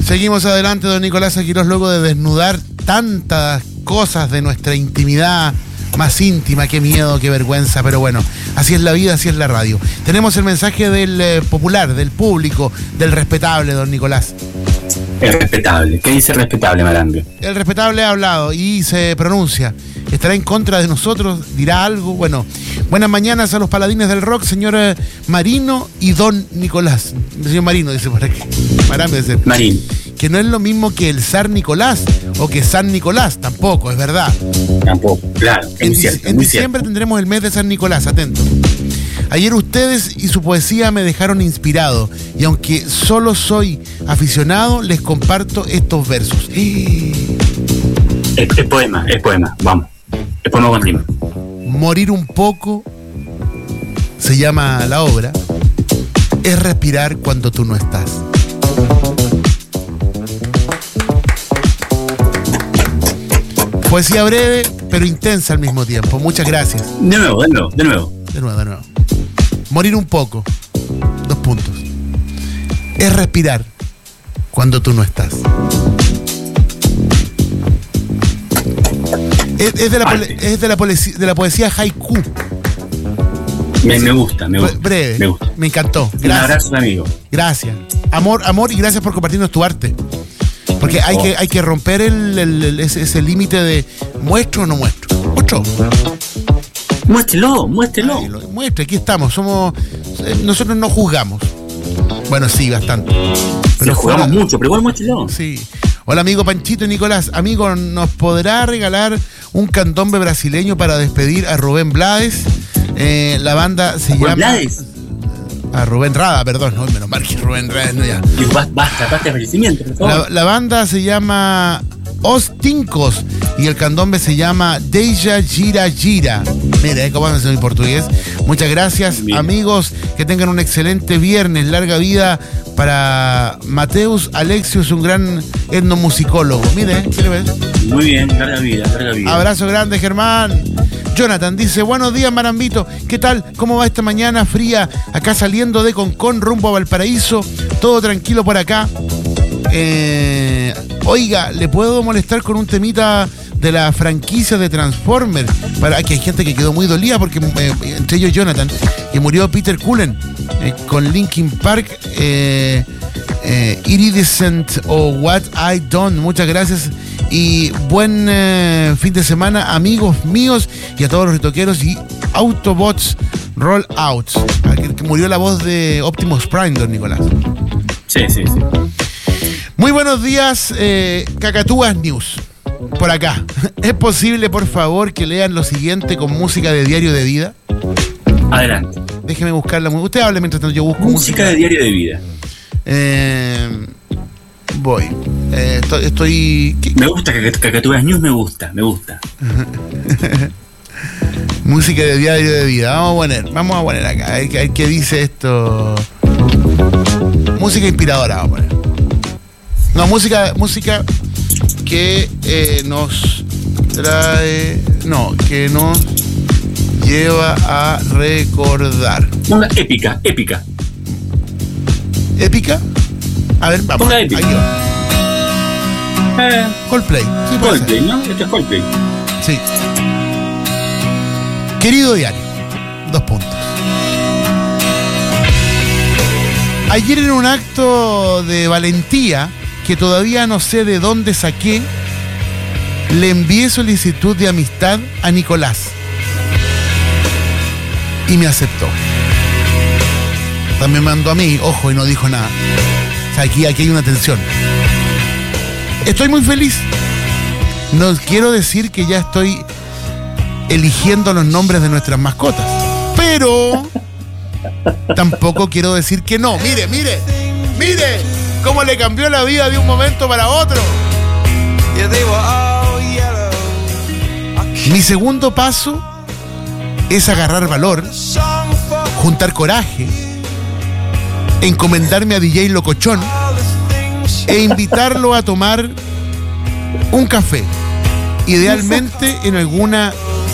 Seguimos adelante, don Nicolás Aquirós, luego de desnudar tantas cosas de nuestra intimidad más íntima. Qué miedo, qué vergüenza, pero bueno, así es la vida, así es la radio. Tenemos el mensaje del popular, del público, del respetable, don Nicolás. El respetable. ¿Qué dice el respetable, Marambio? El respetable ha hablado y se pronuncia. ¿Estará en contra de nosotros? ¿Dirá algo? Bueno, buenas mañanas a los paladines del rock, señor Marino y don Nicolás. Señor Marino, dice por aquí. Marambio dice. Marino. Que no es lo mismo que el zar Nicolás o que San Nicolás, tampoco, es verdad. Tampoco, claro, es muy cierto. En diciembre tendremos el mes de San Nicolás, atento. Ayer ustedes y su poesía me dejaron inspirado, y aunque solo soy aficionado, les comparto estos versos. Es poema, vamos. Es poema con rima. Morir un poco, se llama la obra, es respirar cuando tú no estás. Poesía breve, pero intensa al mismo tiempo. Muchas gracias. De nuevo. Morir un poco. 2 puntos. Es respirar cuando tú no estás. Es de la poesía haiku. Me gusta. Breve. Me gusta. Me encantó. Gracias. Un abrazo, amigo. Gracias. Amor y gracias por compartirnos tu arte. Porque hay que romper ese límite de ¿muestro o no muestro? ¿Muestro? Muéstrelo. Muestre, aquí estamos. Nosotros no juzgamos. Bueno, sí, bastante. Pero jugamos mucho, pero igual muéstrelo. Sí. Hola, amigo Panchito y Nicolás. Amigo, ¿nos podrá regalar un candombe brasileño para despedir a Rubén Blades? La banda se llama... ¿Blades? A Rubén Rada, perdón, no, menos mal que Rubén Rada, no ya. Basta de fallecimiento, por favor. La banda se llama Os Tincos y el candombe se llama Deja Gira Gira. Mira, cómo hace en portugués. Muchas gracias, amigos. Que tengan un excelente viernes. Larga vida para Mateus Alexius, un gran etnomusicólogo. Mire, ¿qué le ves? Muy bien, larga vida. Abrazo grande, Germán. Jonathan dice, buenos días, Marambito. ¿Qué tal? ¿Cómo va esta mañana fría? Acá saliendo de Concón rumbo a Valparaíso. Todo tranquilo por acá. Oiga, ¿le puedo molestar con un temita de la franquicia de Transformers? Para que hay gente que quedó muy dolida porque entre ellos Jonathan, que murió Peter Cullen con Linkin Park, Iridescent o What I Done. Muchas gracias y buen fin de semana, amigos míos, y a todos los ritoqueros y Autobots Roll Out. Que murió la voz de Optimus Prime, don Nicolás. Sí. Muy buenos días, Cacatúas News. Por acá. ¿Es posible, por favor, que lean lo siguiente con música de Diario de Vida? Adelante. Déjeme buscarla. Usted hable mientras tanto yo busco música de Diario de Vida. Voy. Estoy... Me gusta Cacatúas News, me gusta. Música de Diario de Vida. Vamos a poner acá. A ver qué dice esto. Música inspiradora, vamos a poner. No, música que nos trae... No, que nos lleva a recordar. Una épica. ¿Épica? A ver, vamos. Ponga épica. Aquí va. Coldplay. Sí, Coldplay, ¿no? Esto es Coldplay. Sí. Querido diario, 2 puntos. Ayer en un acto de valentía que todavía no sé de dónde saqué, le envié solicitud de amistad a Nicolás y me aceptó. También me mandó a mí, ojo, y no dijo nada. O sea, aquí hay una tensión. Estoy muy feliz. No quiero decir que ya estoy eligiendo los nombres de nuestras mascotas, pero tampoco quiero decir que no. Mire cómo le cambió la vida de un momento para otro. Mi segundo paso es agarrar valor, juntar coraje, encomendarme a DJ Locochón e invitarlo a tomar un café, idealmente en alguna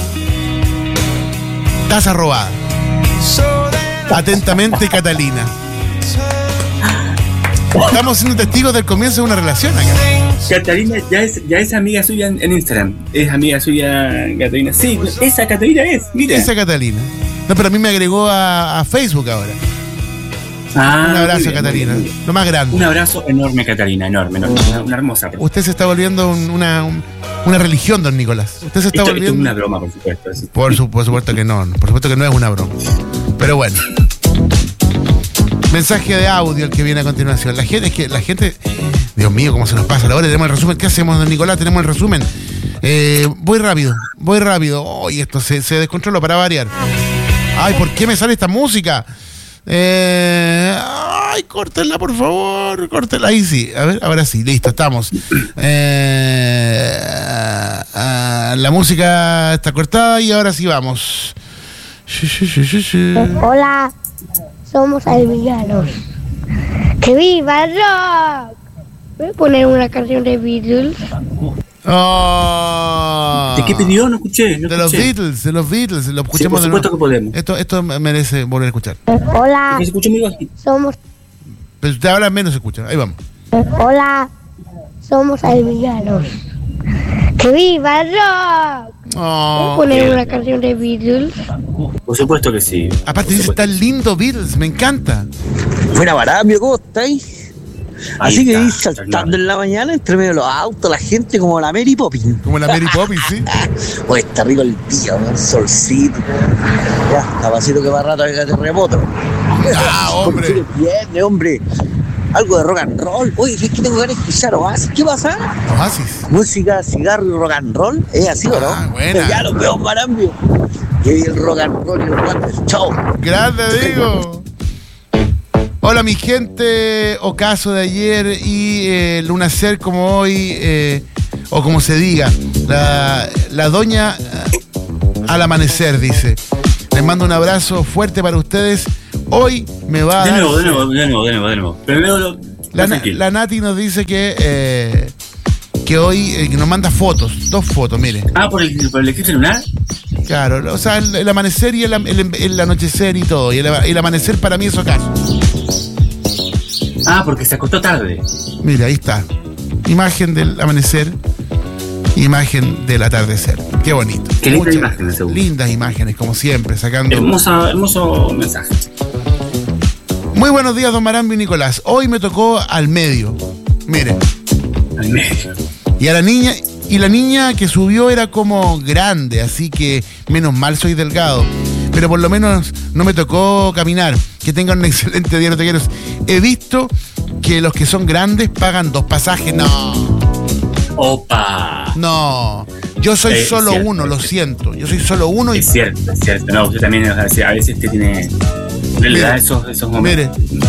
taza robada. Atentamente, Catalina. Estamos siendo testigos del comienzo de una relación acá. Catalina ya es amiga suya en Instagram. Es amiga suya, Catalina. Sí, esa Catalina es, mira. Esa Catalina. No, pero a mí me agregó a Facebook ahora. Un abrazo, bien, Catalina. muy bien. Lo más grande. Un abrazo enorme, Catalina, enorme. Una hermosa persona. Usted se está volviendo una religión, don Nicolás. Usted se está Esto volviendo... es una broma, por supuesto. Sí. Por supuesto que no. Por supuesto que no es una broma. Pero bueno. Mensaje de audio el que viene a continuación. La gente... Dios mío, cómo se nos pasa la hora. Tenemos el resumen. ¿Qué hacemos, don Nicolás? Tenemos el resumen. Voy rápido. Hoy esto se descontroló para variar. Ay, ¿por qué me sale esta música? Ay, córtenla, por favor. Córtenla. Ahí sí. A ver, ahora sí. Listo, estamos. La música está cortada y ahora sí vamos. Hola, somos alvillanos. ¡Que viva el rock! ¿Voy a poner una canción de Beatles? Oh, ¿De qué pidió? No escuché. de los Beatles. Lo escuchemos Sí, por de nuevo. supuesto que podemos. Esto merece volver a escuchar. Hola, Que se escuchó muy bajito. somos... Pero usted habla menos, se escucha. Ahí vamos. Hola, somos alvillanos. ¡Que viva el rock! ¿Voy a Oh, poner una canción de Beatles? Por supuesto que sí. aparte dice tan lindo Beatles, me encanta. Buena Marambio, ¿cómo estáis? Ahí Así que está, ir saltando en la mañana entre medio de los autos, la gente como la Mary Poppins. Como la Mary Poppins, ¿sí? Hoy está rico el día, un solcito. Ya, capacito que va rato de terremoto. Ah, hombre. Porque viernes, hombre. Algo de rock and roll. Oye, es que tengo ganas de escuchar Oasis. ¿Qué pasa? Oasis. Música, cigarro y rock and roll. ¿Es así o no? Ah, buena. Ya lo veo, Marambio. Que vi el rock and roll y los guantes. Chao. Grande, digo. Hola, mi gente. Ocaso de ayer y Lunacer como hoy, o como se diga. La doña al amanecer, dice. Les mando un abrazo fuerte para ustedes. Hoy me va a De dar... nuevo. Primero La Nati nos dice que hoy nos manda fotos, 2 fotos, mire. Ah, ¿por el eclipse lunar? Claro, o sea, el amanecer y el anochecer y todo. Y el amanecer para mí es Ocaso. Ah, porque se acostó tarde. Mira, ahí está. Imagen del amanecer, imagen del atardecer. Qué bonito. Qué linda Muchas imagen, seguro. lindas imágenes, como siempre, sacando... Hermoso mensaje. Muy buenos días, don Marambio y Nicolás. Hoy me tocó al medio. Mire. Al medio. Y a la niña que subió era como grande, así que menos mal soy delgado. Pero por lo menos no me tocó caminar. Que tengan un excelente día, notequeros. He visto que los que son grandes pagan 2 pasajes. No. Opa. No. Yo soy solo cierto, uno, lo siento. Yo soy solo uno y... Es cierto. No, usted también, o sea, a veces te tiene... Le da esos momentos. Mire.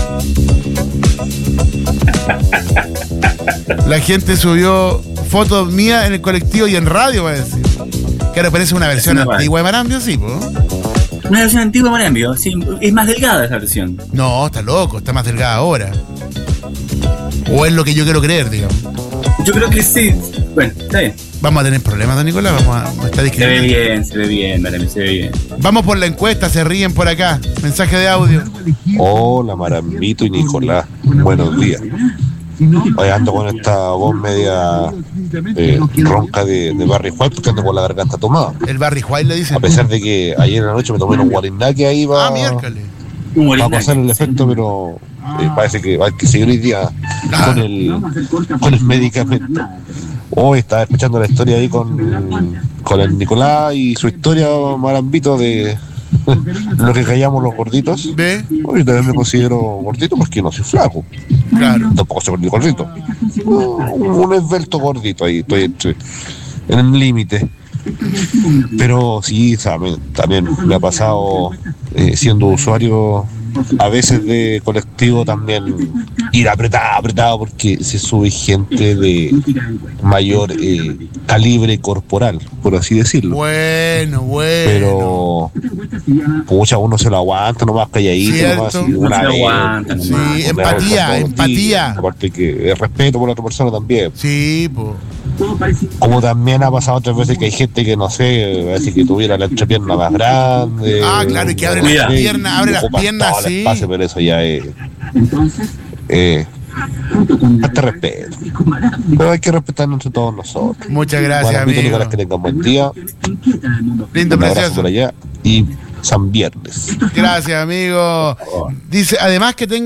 La gente subió fotos mías en el colectivo y en radio, va a decir. Que ahora parece una versión antigua de Marambio, sí, ¿no? Una versión antigua de Marambio, sí, es más delgada esa versión. No, está loco, está más delgada ahora. O es lo que yo quiero creer, digamos. Yo creo que sí. Bueno, está bien. Vamos a tener problemas, don Nicolás, vamos a estar discriminando. Se ve bien, Marambio, se ve bien. Vamos por la encuesta, se ríen por acá. Mensaje de audio. Hola, Marambito y Nicolás. Buenos días. Hoy ando con esta voz media ronca de Barry White porque ando con la garganta tomada. El Barry White le dice. A pesar de que ayer en la noche me tomé un guarinaque ahí va miércoles. a pasar el efecto, pero parece que hay que seguir hoy día con el medicamento. Hoy estaba escuchando la historia ahí con el Nicolás y su historia, Marambito, de lo que callamos los gorditos. ¿Ve? Hoy también me considero gordito porque no soy flaco. Claro. Tampoco soy gordito. Un esbelto gordito ahí, estoy en el límite. Pero sí, también me ha pasado siendo usuario a veces de colectivo también ir apretado porque se sube gente de mayor calibre corporal, por así decirlo. Bueno. Pero pucha, uno se lo aguanta nomás calladito, nomás, Cierto. una Se lo vez. aguanta, Sí, nomás. empatía. Aparte que el respeto por la otra persona también. Sí, pues. Como también ha pasado otras veces que hay gente que no sé, así que tuviera la entrepierna más grande. Ah, claro, y que abre las piernas, abre las ocupa piernas, todo el sí. espacio, pero eso ya es Hasta respeto. Pero hay que respetarnos entre todos nosotros. Muchas gracias, bueno, amigo. Nicolás, que tengan buen día. Lindo, Un abrazo precioso. por allá y San Viernes. Gracias, amigo. Dice, además que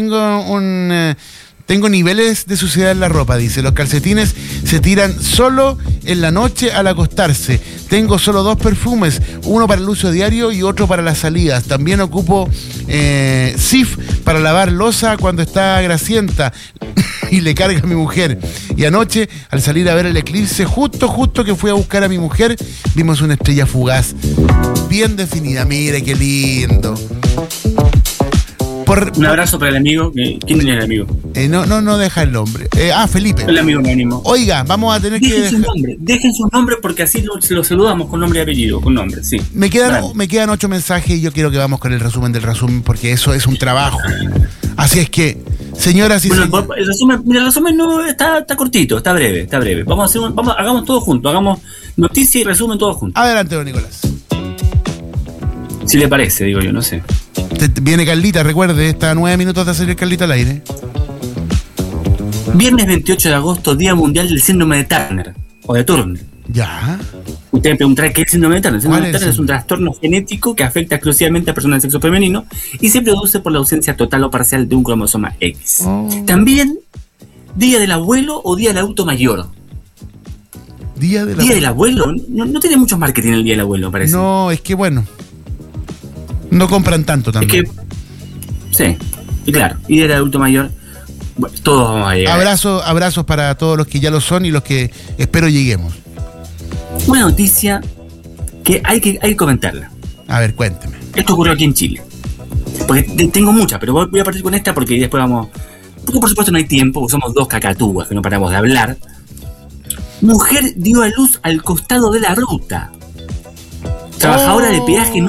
tengo niveles de suciedad en la ropa, dice. Los calcetines se tiran solo en la noche al acostarse. Tengo solo 2 perfumes, uno para el uso diario y otro para las salidas. También ocupo Cif para lavar loza cuando está grasienta y le carga a mi mujer. Y anoche, al salir a ver el eclipse, justo que fui a buscar a mi mujer, vimos una estrella fugaz. Bien definida, mire qué lindo. Un abrazo para el amigo. ¿Quién es el amigo? No deja el nombre. Felipe. El amigo anónimo. Oiga, vamos a tener Dejen su nombre porque así lo saludamos con nombre y apellido, con nombre, sí. Me quedan 8 mensajes y yo quiero que vamos con el resumen del resumen porque eso es un trabajo. Así es que, señoras y señores. El resumen no está cortito, está breve. Hagamos todo junto, hagamos noticia y resumen todo junto. Adelante, don Nicolás. Si le parece, digo yo, no sé. Viene Carlita, recuerde, está a 9 minutos de salir Carlita al aire. Viernes 28 de agosto, Día Mundial del Síndrome de Turner, o de Turner. Ya. Usted me preguntará qué es el síndrome de Turner. El síndrome de Turner es un trastorno genético que afecta exclusivamente a personas de sexo femenino y se produce por la ausencia total o parcial de un cromosoma X. También, Día del Abuelo o Día del Adulto Mayor. Día del Abuelo. No tiene mucho marketing el Día del Abuelo, parece. No, es que bueno. No compran tanto también. Sí, y claro. Y del adulto mayor, bueno, todos vamos a llegar. Abrazos para todos los que ya lo son y los que espero lleguemos. Una noticia que hay que comentarla. A ver, cuénteme. Esto ocurrió aquí en Chile. Porque tengo muchas, pero voy a partir con esta porque después vamos... Porque por supuesto no hay tiempo, porque somos 2 cacatúas que no paramos de hablar. Mujer dio a luz al costado de la ruta. Trabajadora de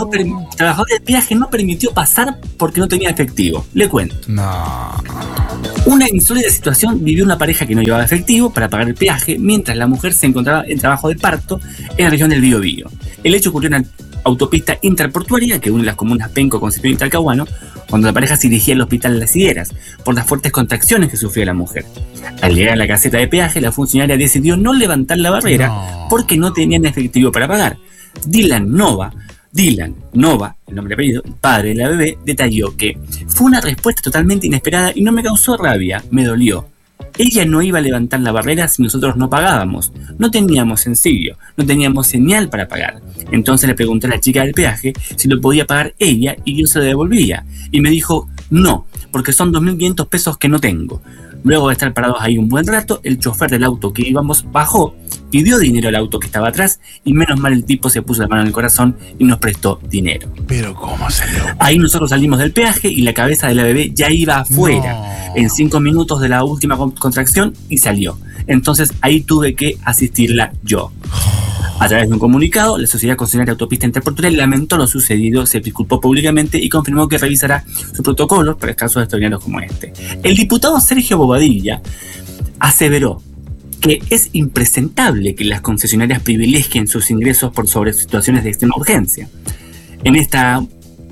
peaje no permitió pasar porque no tenía efectivo. Le cuento. No. Una insólita situación vivió una pareja que no llevaba efectivo para pagar el peaje mientras la mujer se encontraba en trabajo de parto en la región del Biobío. El hecho ocurrió en la autopista interportuaria que une las comunas Penco, Concepción y Talcahuano, cuando la pareja se dirigía al hospital Las Higueras por las fuertes contracciones que sufría la mujer. Al llegar a la caseta de peaje, la funcionaria decidió no levantar la barrera porque no tenían efectivo para pagar. Dylan Nova, el nombre y apellido, el padre de la bebé, detalló que fue una respuesta totalmente inesperada y no me causó rabia, me dolió. Ella no iba a levantar la barrera si nosotros no pagábamos. No teníamos sencillo, no teníamos señal para pagar. Entonces le pregunté a la chica del peaje si lo podía pagar ella y yo se lo devolvía. Y me dijo, no, porque son 2.500 pesos que no tengo. Luego de estar parados ahí un buen rato, el chofer del auto que íbamos bajó, pidió dinero al auto que estaba atrás y menos mal el tipo se puso la mano en el corazón y nos prestó dinero. Pero ¿cómo se dio? Ahí nosotros salimos del peaje y la cabeza de la bebé ya iba afuera en 5 minutos de la última contracción y salió. Entonces ahí tuve que asistirla yo. A través de un comunicado, la Sociedad Concesionaria Autopista Interportuaria lamentó lo sucedido, se disculpó públicamente y confirmó que revisará su protocolo para casos extraordinarios como este. El diputado Sergio Bobadilla aseveró que es impresentable que las concesionarias privilegien sus ingresos por sobre situaciones de extrema urgencia. En esta,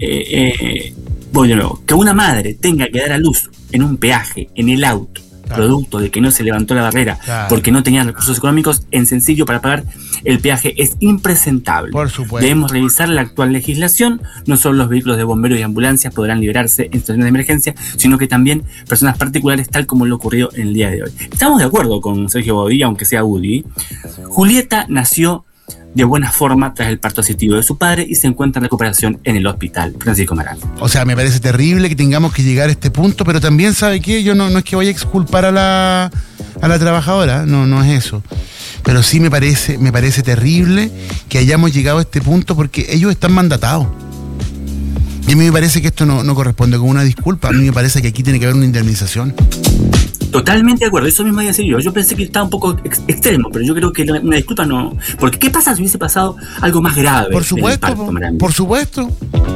voy de nuevo, que una madre tenga que dar a luz en un peaje, en el auto, producto de que no se levantó la barrera porque no tenían recursos económicos en sencillo para pagar el peaje es impresentable. Por supuesto. Debemos revisar la actual legislación. No solo los vehículos de bomberos y ambulancias podrán liberarse en situaciones de emergencia, sino que también personas particulares, tal como lo ocurrió en el día de hoy. Estamos de acuerdo con Sergio Bobadilla, aunque sea Woody. Julieta nació de buena forma tras el parto asistido de su padre y se encuentra en recuperación en el hospital Francisco Maral. O sea, me parece terrible que tengamos que llegar a este punto, pero también, ¿sabe qué? Yo no es que vaya a exculpar a la trabajadora, no es eso. Pero sí me parece terrible que hayamos llegado a este punto porque ellos están mandatados. Y a mí me parece que esto no corresponde con una disculpa. A mí me parece que aquí tiene que haber una indemnización. Totalmente de acuerdo, eso mismo iba a decir yo. Yo pensé que estaba un poco extremo, pero yo creo que una disculpa no. Porque ¿qué pasa si hubiese pasado algo más grave? Por supuesto.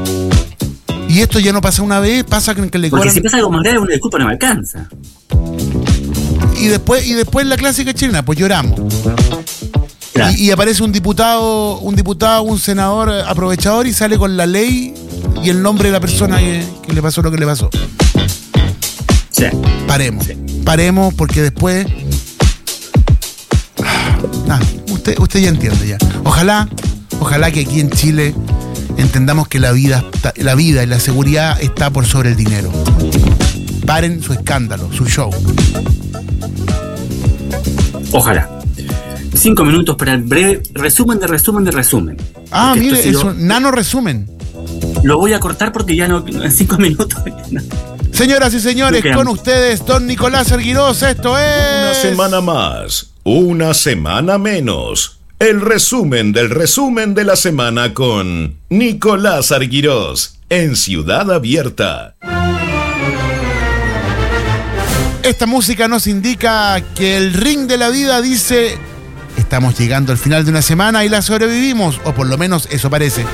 Y esto ya no pasa una vez, pasa que le cobran. Porque si pasa algo más grave, una disculpa no me alcanza. Y después la clásica chilena, pues lloramos. Claro. Y aparece un diputado, un senador aprovechador y sale con la ley y el nombre de la persona que le pasó lo que le pasó. Sí. Paremos. Sí. paremos porque después... Usted ya entiende ya. Ojalá que aquí en Chile entendamos que la vida y la seguridad está por sobre el dinero. Paren su escándalo, su show. Ojalá. 5 minutos para el breve resumen de resumen. Ah, mire, es un nano resumen. Lo voy a cortar porque ya no, en 5 minutos. No. Señoras y señores, con ustedes, don Nicolás Arguirós, esto es... Una semana más, una semana menos. El resumen de la semana con Nicolás Arguirós en Ciudad Abierta. Esta música nos indica que el ring de la vida dice: estamos llegando al final de una semana y la sobrevivimos, o por lo menos eso parece.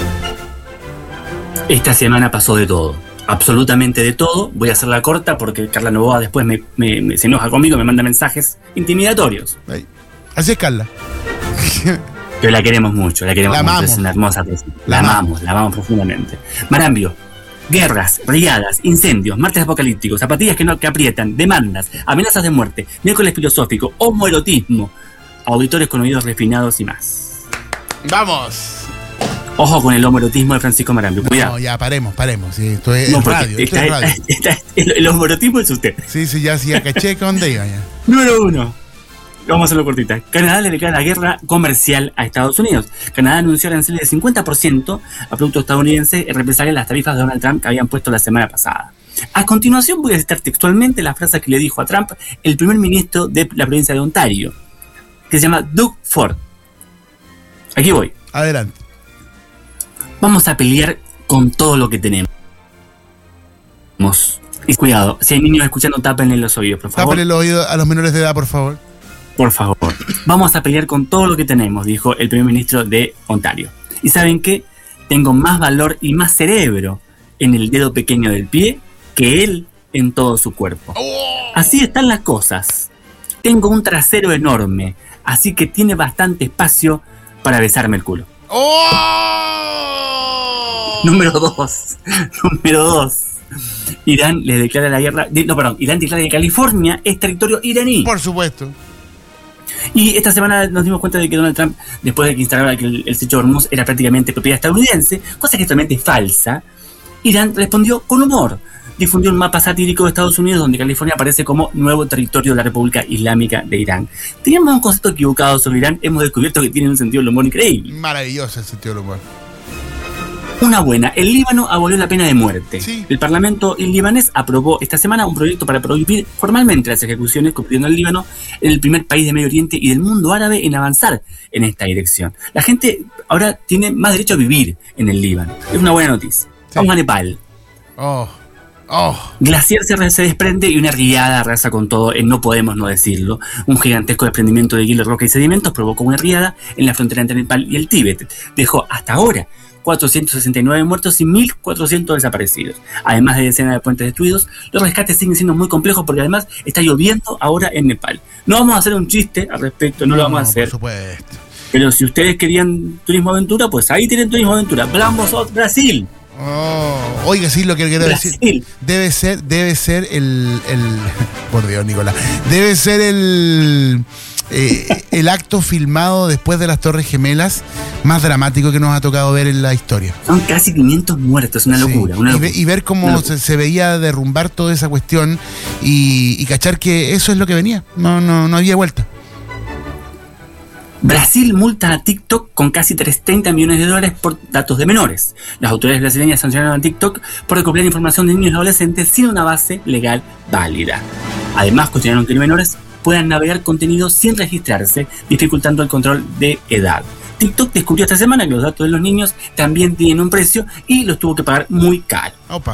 Esta semana pasó de todo, absolutamente de todo. Voy a hacerla corta porque Carla Novoa después se enoja conmigo, me manda mensajes intimidatorios. Así es, Carla. Pero la queremos mucho, la mucho, amamos. es una hermosa persona. La amamos profundamente. Marambio, guerras, riadas, incendios, martes apocalípticos, zapatillas que aprietan, demandas, amenazas de muerte, miércoles filosófico, homoerotismo, auditores con oídos refinados y más. ¡Vamos! Ojo con el homoerotismo de Francisco Marambio, cuidado. No, ya, paremos. Sí, esto es No, radio. El homoerotismo es usted. Sí, ya caché con dónde iba ya. Número 1. Vamos a hacerlo cortita. Canadá le declara la guerra comercial a Estados Unidos. Canadá anunció aranceles de 50% a productos estadounidenses en represalia a las tarifas de Donald Trump que habían puesto la semana pasada. A continuación voy a citar textualmente la frase que le dijo a Trump el primer ministro de la provincia de Ontario, que se llama Doug Ford. Aquí voy. Adelante. Vamos a pelear con todo lo que tenemos. Y cuidado, si hay niños escuchando, tápenle los oídos, por favor. Tápenle los oídos a los menores de edad, por favor. Por favor. Vamos a pelear con todo lo que tenemos, dijo el primer ministro de Ontario. ¿Y saben qué? Tengo más valor y más cerebro en el dedo pequeño del pie que él en todo su cuerpo. Así están las cosas. Tengo un trasero enorme, así que tiene bastante espacio para besarme el culo. Número 2. Irán le declara la guerra... Irán declara que California es territorio iraní. Por supuesto. Y esta semana nos dimos cuenta de que Donald Trump, después de que instalara que el estrecho de Hormuz era prácticamente propiedad estadounidense, cosa que es totalmente falsa, Irán respondió con humor. Difundió un mapa satírico de Estados Unidos donde California aparece como nuevo territorio de la República Islámica de Irán. Teníamos un concepto equivocado sobre Irán, hemos descubierto que tiene un sentido del humor increíble. Maravilloso el sentido del humor. Una buena, el Líbano abolió la pena de muerte. Sí. El Parlamento libanés aprobó esta semana un proyecto para prohibir formalmente las ejecuciones, convirtiendo al Líbano en el primer país de Medio Oriente y del mundo árabe en avanzar en esta dirección. La gente ahora tiene más derecho a vivir en el Líbano. Es una buena noticia. Sí. Vamos a Nepal. Glaciar se desprende y una riada arrasa con todo, no podemos no decirlo. Un gigantesco desprendimiento de hielo, roca y sedimentos provocó una riada en la frontera entre Nepal y el Tíbet. Dejó hasta ahora 469 muertos y 1.400 desaparecidos. Además de decenas de puentes destruidos, los rescates siguen siendo muy complejos porque además está lloviendo ahora en Nepal. No vamos a hacer un chiste al respecto, no lo vamos a hacer. Por supuesto. Pero si ustedes querían turismo aventura, pues ahí tienen turismo aventura. Vamos a Brasil. Oiga, sí, lo que quiero decir. Debe ser el por Dios, Nicolás. Debe ser el acto filmado después de las Torres Gemelas más dramático que nos ha tocado ver en la historia. Son casi 500 muertos, una locura. Y ver cómo se veía derrumbar toda esa cuestión y cachar que eso es lo que venía. No había vuelta. Brasil multa a TikTok con casi $30 millones por datos de menores. Las autoridades brasileñas sancionaron a TikTok por recopilar información de niños y adolescentes sin una base legal válida. Además, cuestionaron que los menores puedan navegar contenido sin registrarse, dificultando el control de edad. TikTok descubrió esta semana que los datos de los niños también tienen un precio y los tuvo que pagar muy caro. Opa.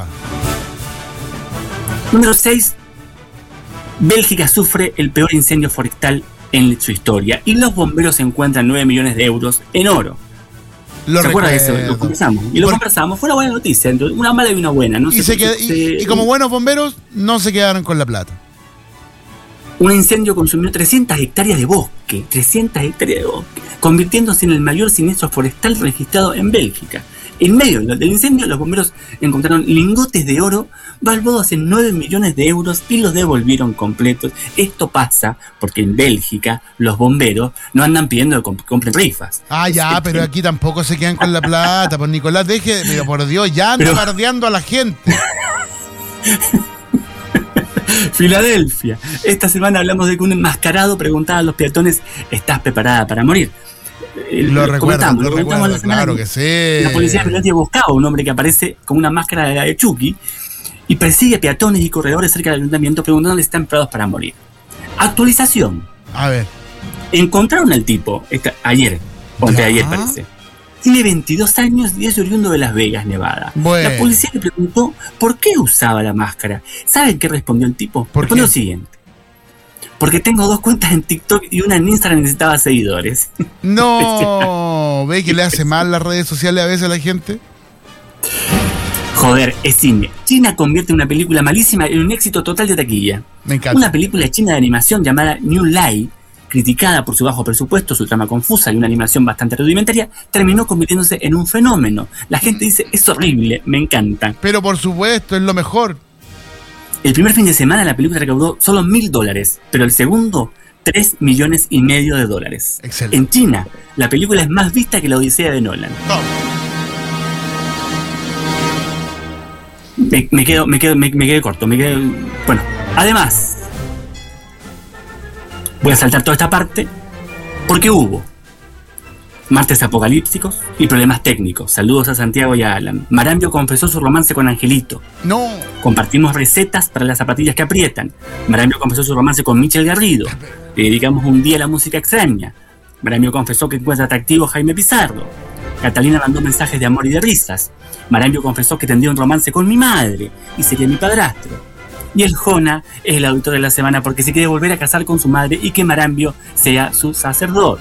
Número 6. Bélgica sufre el peor incendio forestal en su historia y los bomberos encuentran 9 millones de euros en oro. ¿Se acuerdan de eso? Lo conversamos. Y lo conversamos. Fue una buena noticia. Una mala y una buena. No y como buenos bomberos no se quedaron con la plata. Un incendio consumió 300 hectáreas de bosque. 300 hectáreas de bosque. Convirtiéndose en el mayor siniestro forestal registrado en Bélgica. En medio del incendio, los bomberos encontraron lingotes de oro valuados en 9 millones de euros y los devolvieron completos. Esto pasa porque en Bélgica los bomberos no andan pidiendo que compren rifas. Ah, ya, pero aquí tampoco se quedan con la plata. Pues Nicolás, deje, pero por Dios, ya anda bardeando a la gente. Filadelfia. Esta semana hablamos de que un enmascarado preguntaba a los peatones: ¿estás preparada para morir? Lo recuerdo, claro que sí. La policía de Filadelfia buscaba a un hombre que aparece con una máscara de la de Chucky y persigue a peatones y corredores cerca del ayuntamiento preguntándoles si están preparados para morir. Actualización. A ver. Encontraron al tipo ayer, o anteayer parece. Tiene 22 años y es oriundo de Las Vegas, Nevada. Bueno. La policía le preguntó por qué usaba la máscara. ¿Saben qué respondió el tipo? Respondió lo siguiente: porque tengo 2 cuentas en TikTok y una en Instagram, necesitaba seguidores. No, ¿ve que le hace mal las redes sociales a veces a la gente? Joder, es cine. China convierte una película malísima en un éxito total de taquilla. Me encanta. Una película china de animación llamada New Lai, criticada por su bajo presupuesto, su trama confusa y una animación bastante rudimentaria, terminó convirtiéndose en un fenómeno. La gente dice: es horrible, me encanta. Pero por supuesto, es lo mejor. El primer fin de semana la película recaudó solo $1.000, pero el segundo, $3,5 millones de dólares. Excelente. En China, la película es más vista que la Odisea de Nolan. No. Me quedé corto. Bueno, además, voy a saltar toda esta parte porque hubo martes apocalípticos y problemas técnicos. Saludos a Santiago y a Alan. Marambio confesó su romance con Angelito. No. Compartimos recetas para las zapatillas que aprietan. Marambio confesó su romance con Michel Garrido. Le dedicamos un día a la música extraña. Marambio confesó que encuentra atractivo a Jaime Pizarro. Catalina mandó mensajes de amor y de risas. Marambio confesó que tendría un romance con mi madre y sería mi padrastro. Y el Jona es el auditor de la semana porque se quiere volver a casar con su madre y que Marambio sea su sacerdote.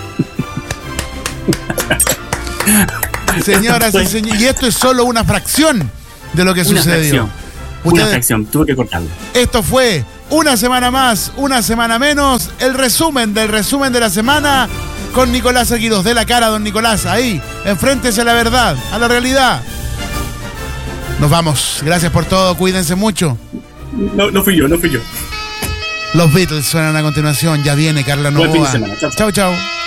Señoras y señores, y esto es solo una fracción de lo que sucedió. Una fracción, tuve que cortarlo. Esto fue una semana más, una semana menos, el resumen de la semana con Nicolás Arguiros. De la cara, don Nicolás, ahí, enfréntese a la verdad, a la realidad. Nos vamos, gracias por todo, cuídense mucho. No fui yo. Los Beatles suenan a continuación, ya viene Carla Novoa. Buen fin de semana, chau. Chau.